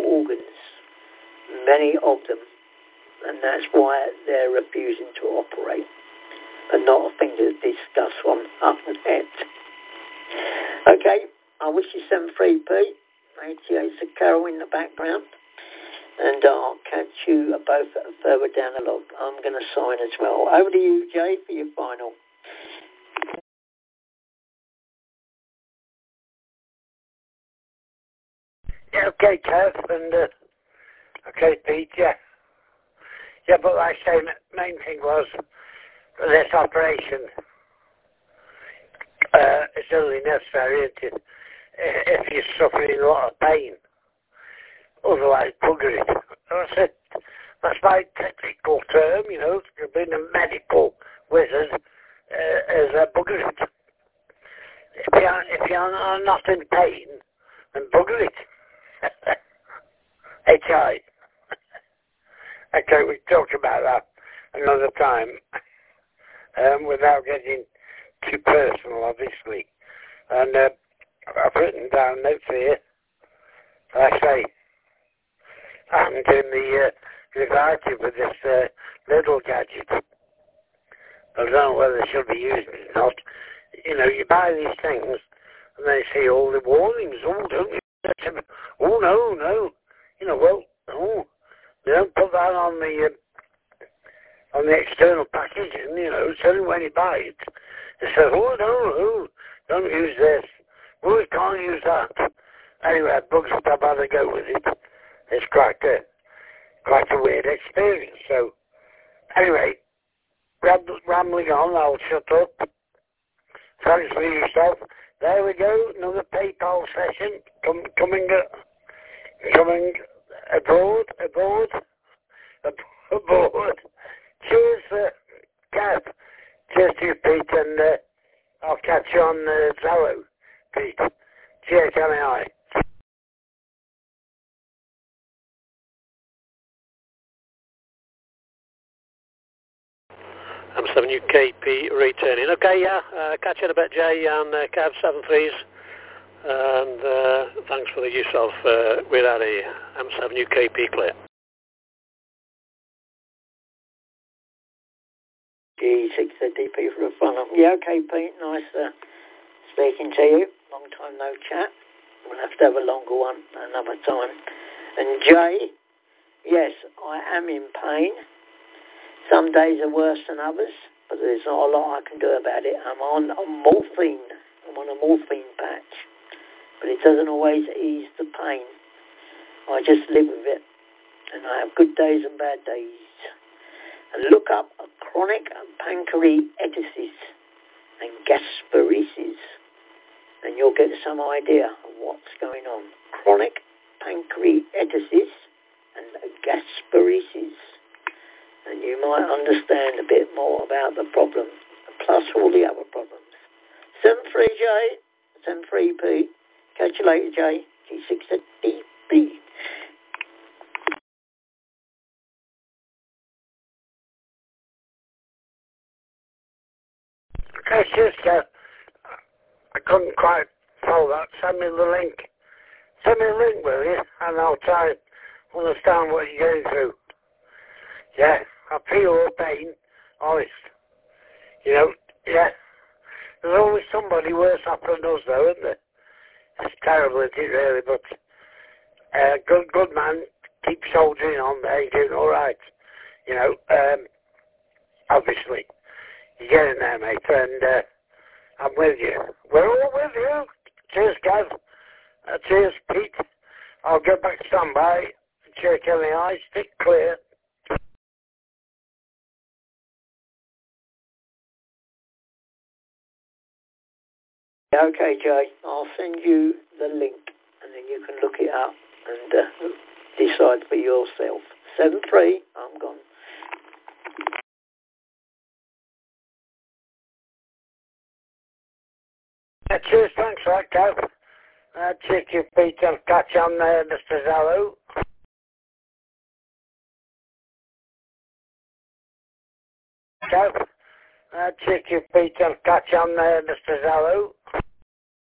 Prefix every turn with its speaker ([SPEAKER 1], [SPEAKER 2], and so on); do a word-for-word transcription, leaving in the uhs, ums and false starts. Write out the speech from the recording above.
[SPEAKER 1] organs, many of them, and that's why they're refusing to operate, but not a thing to discuss on up net. Okay, I wish you seven three P, eighty-eight of Carol in the background, and I'll catch you both further down the log. I'm going to sign as well. Over to you, Jay, for your final.
[SPEAKER 2] Yeah, okay, Kev, and uh, okay, Pete, yeah. Yeah, but like I say, the main thing was this operation. Uh, it's only necessary if, if you're suffering a lot of pain. Otherwise, bugger it. That's it. That's my technical term, you know, being a medical wizard, uh, is a bugger it. If you're, if you're not in pain, then bugger it. H I. Okay, we talk about that another time, um, without getting too personal, obviously. And uh, I've written down notes here. Like I say, I'm doing the uh, anxiety with this uh, little gadget. I don't know whether they should be using it or not. You know, you buy these things and they see all the warnings. Oh, don't you? Oh, no, no. You know, well, oh, they don't put that on the uh, on the external packaging. You know, so when you buy it, they say, oh, no, no, don't use this. Oh, you can't use that. Anyway, bugs up, I've had a go with it. It's quite a, quite a weird experience. So, anyway, rambling on, I'll shut up. Thanks for yourself. There we go, another PayPal session com- coming uh, coming aboard, aboard, ab- aboard. Cheers, uh, Gav. Cheers to you, Pete, and uh, I'll catch you on uh, Zallo, Pete. Cheers, K M I.
[SPEAKER 3] M seven U K P returning. Okay, yeah, uh, catch you in a bit, Jay, and uh, Cav seven threes. And uh, thanks for the use of uh, without a M seven U K P clear.
[SPEAKER 1] G six D P for the fun of yeah, okay, Pete, nice uh, speaking to you. Long time no chat. We'll have to have a longer one another time. And Jay, yes, I am in pain. Some days are worse than others, but there's not a lot I can do about it. I'm on a morphine. I'm on a morphine patch, but it doesn't always ease the pain. I just live with it, and I have good days and bad days. And look up chronic pancreatitis and gasparesis, and you'll get some idea of what's going on. Chronic pancreatitis and gasparesis. And you might understand a bit more about the problem, plus all the other problems. seven three J, seven three P. Catch you later, J. G six D P.
[SPEAKER 2] Okay, sister, I couldn't quite follow that. Send me the link. Send me the link, will you? And I'll try to understand what you're going through. Yeah, I feel all pain, honest. You know, yeah. There's always somebody worse off than us, though, isn't there? It's terrible, isn't it, really? But uh, good, good man, keep soldiering on there. You're doing all right. You know, um, obviously, you're getting there, mate, and uh, I'm with you. We're all with you. Cheers, Gav. Uh, cheers, Pete. I'll get back to standby. Check in the eyes. Stick clear.
[SPEAKER 1] Okay, Jay, I'll send you the link, and then you can look it up and uh, decide for yourself. seven three, I'm gone.
[SPEAKER 2] Uh, cheers, thanks for that, Gav. Uh, check your feet and catch on there, Mister Zallo. Gav. Uh, check your feet and catch on there, Mister Zallo.